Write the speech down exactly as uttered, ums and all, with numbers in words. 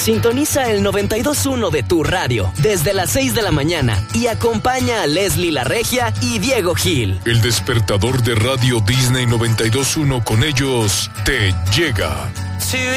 Sintoniza el noventa y dos punto uno de tu radio desde las seis de la mañana y acompaña a Leslie La Regia y Diego Gil. El despertador de Radio Disney noventa y dos punto uno, con ellos te llega.